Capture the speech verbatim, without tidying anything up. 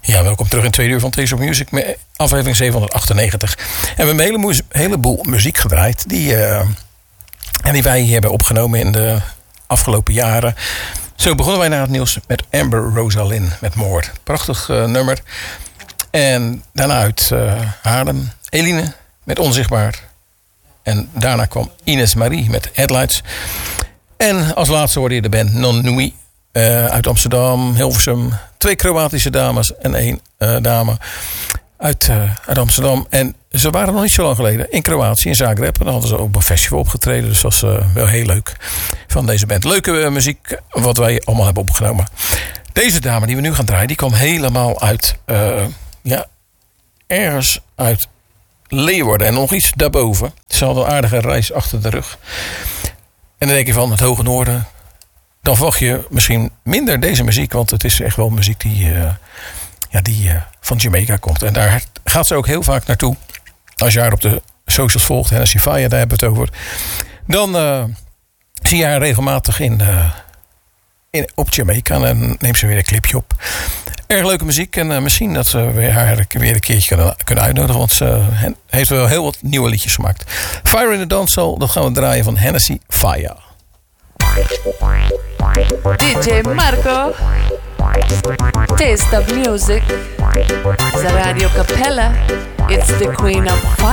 Ja, welkom terug in het tweede uur van Taste of Music, met aflevering zevenhonderdachtennegentig. En we hebben een hele moe- heleboel muziek gedraaid die, uh, en die wij hebben opgenomen in de afgelopen jaren. Zo begonnen wij na het nieuws met Amber Rosalind met Moord. Prachtig uh, nummer. En daarna uit uh, Haarlem, Eline met Onzichtbaar. En daarna kwam Ines Marie met Headlights. En als laatste hoorde je de band Non Nuit uh, uit Amsterdam, Hilversum. Twee Kroatische dames en één uh, dame uit, uh, uit Amsterdam. En ze waren nog niet zo lang geleden in Kroatië, in Zagreb. En dan hadden ze op een festival opgetreden. Dus dat was uh, wel heel leuk van deze band. Leuke uh, muziek wat wij allemaal hebben opgenomen. Deze dame die we nu gaan draaien, die kwam helemaal uit, uh, ja, ergens uit Leeuwarden. En nog iets daarboven. Ze hadden een aardige reis achter de rug. En dan denk je van het Hoge Noorden. Dan verwacht je misschien minder deze muziek. Want het is echt wel muziek die, uh, ja, die uh, van Jamaica komt. En daar gaat ze ook heel vaak naartoe. Als je haar op de socials volgt. Hennessy Fire, daar hebben we het over. Dan uh, zie je haar regelmatig in, uh, in, op Jamaica. En dan neemt ze weer een clipje op. Erg leuke muziek. En uh, misschien dat ze weer haar weer een keertje kunnen, kunnen uitnodigen. Want ze heeft wel heel wat nieuwe liedjes gemaakt. Fire in the Dancehall. Dat gaan we draaien van Hennessy Fire. D J Marco, Taste of Music, the Radio Capella, it's the Queen of Fire.